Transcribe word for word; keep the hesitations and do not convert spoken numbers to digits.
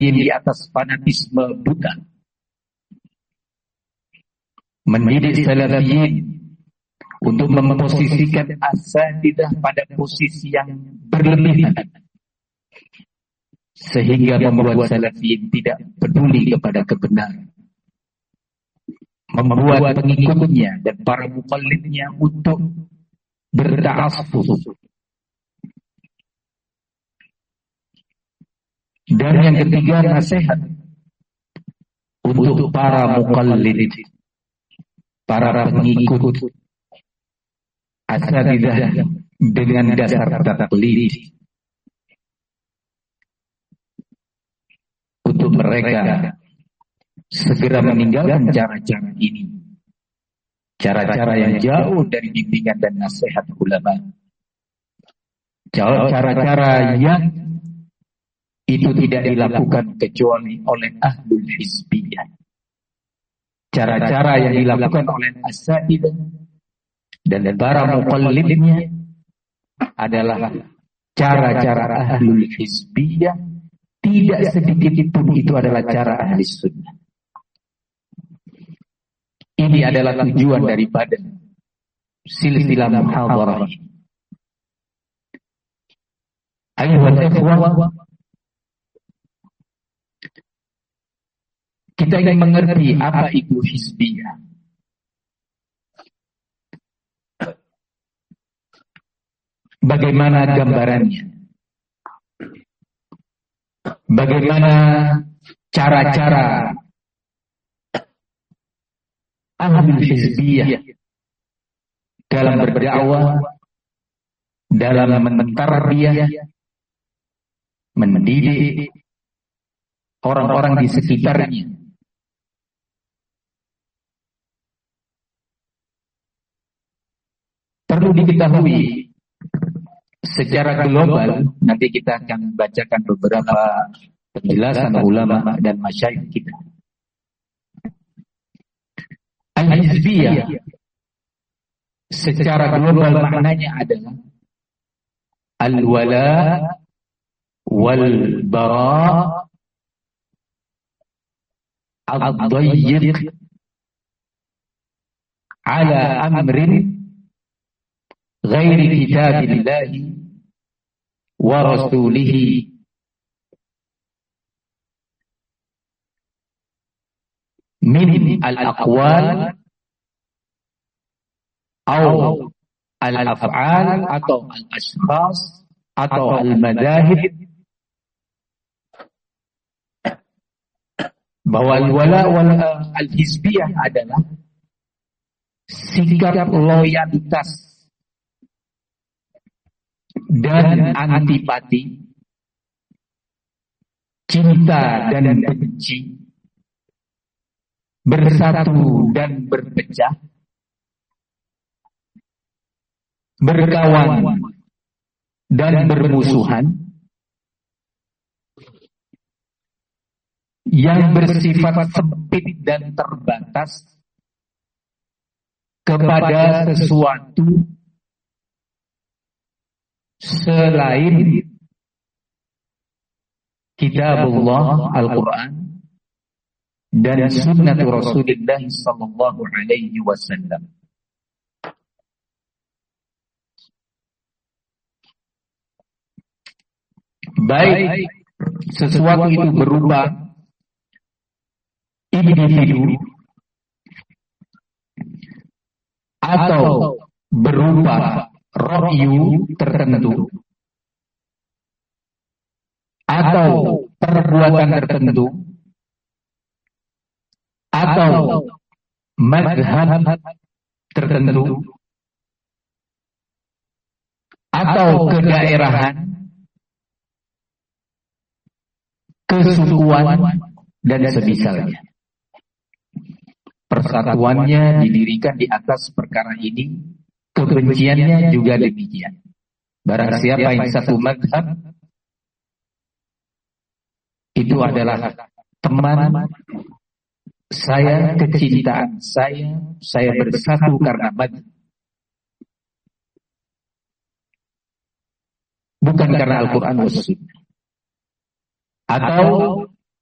di atas fanatisme buta. Mendidik salafiyin untuk memposisikan asatidzah pada posisi yang berlebihan, sehingga membuat salafiyin tidak peduli kepada kebenaran, membuat pengikutnya dan para muqallidnya untuk berta'assuf. Dan yang ketiga, nasihat untuk para muqallid, para pengikut asatidzah dengan dasar taqlid, untuk mereka segera meninggalkan cara-cara ini, cara-cara yang jauh dari bimbingan dan nasihat ulama, cara-cara yang itu tidak dilakukan kecuali oleh ahlul hizbiyah, cara-cara yang dilakukan oleh asatidzah dan para muqallidnya adalah cara-cara ahlul hizbiyah. Tidak sedikit pun itu adalah cara ahli sunnah. Ini adalah tujuan daripada silsilah muhadharah ini. Ayuhal ikhwah, kita ingin mengerti apa itu hizbiyah. Bagaimana gambarannya? Bagaimana cara-cara ahlul hizbiyah dalam berdakwah, dalam mentarbiyah, mendidik orang-orang di sekitarnya. Perlu diketahui secara global, nanti kita akan bacakan beberapa penjelasan ulama dan masyayikh kita. Al-hizbiyah secara global maknanya adalah al-wala wal-bara ad-dayyiq ala amrin ghairi kitabillahi wa rasulihi min al-aqwal atau al-af'al atau al-ashkhas atau al-madahib, bahwa al-wala wal al-hizbiyah adalah sikap loyalitas dan antipati, cinta dan benci, bersatu dan berpecah, berkawan dan bermusuhan, yang bersifat sempit dan terbatas kepada sesuatu selain kitabullah Al-Quran dan sunnah Rasulullah sallallahu alaihi wasallam. Baik sesuatu itu berupa individu atau berupa ra'yu tertentu atau perbuatan tertentu atau mazhab tertentu atau kedaerahan, kesukuan dan semisalnya. Persatuannya didirikan di atas perkara ini, kebenciannya juga demikian. Barang siapa yang satu mazhab, itu adalah teman saya, kecintaan saya, saya bersatu karena mazhab, bukan karena Al-Quran wa Sunnah. Atau